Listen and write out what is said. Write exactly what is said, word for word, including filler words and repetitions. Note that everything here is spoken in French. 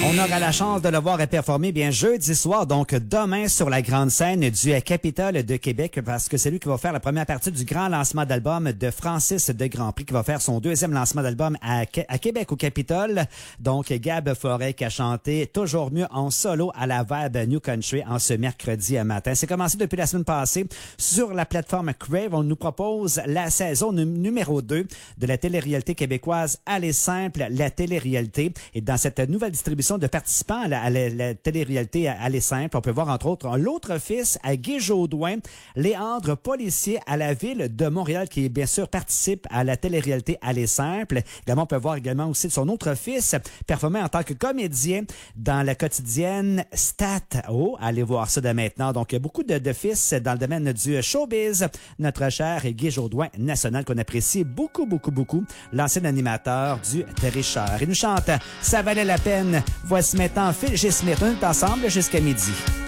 On aura la chance de le voir performer bien jeudi soir, donc demain sur la grande scène du Capitole de Québec, parce que c'est lui qui va faire la première partie du grand lancement d'album de Francis de Grandpré, qui va faire son deuxième lancement d'album à, à Québec au Capitole. Donc Gab Forêt qui a chanté Toujours mieux en solo à la Vibe New Country en ce mercredi matin. C'est commencé depuis la semaine passée sur la plateforme Crave. On nous propose la saison numéro deux de la télé-réalité québécoise Aller simple, la télé-réalité. Et dans cette nouvelle distribution de participants à la, à la, la télé-réalité Aller simple, on peut voir entre autres l'autre fils à Guy Jodoin, Léandre Policier à la ville de Montréal qui bien sûr participe à la télé-réalité Aller simple. Également, on peut voir également aussi son autre fils performer en tant que comédien dans la quotidienne Stat. Oh, allez voir ça de maintenant. Donc, beaucoup de, de fils dans le domaine du showbiz. Notre cher Guy Jodoin national qu'on apprécie beaucoup, beaucoup, beaucoup, l'ancien animateur du Tricheur. Il nous chante « Ça valait la peine ». Voici maintenant Phil G. Smith. On est ensemble jusqu'à midi.